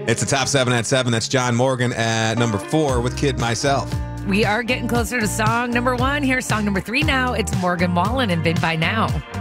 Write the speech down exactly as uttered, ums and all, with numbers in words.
It's the top seven at seven. That's John Morgan at number four with Kid Myself. We are getting closer to song number one. Here's song number three now. It's Morgan Wallen and Been By Now.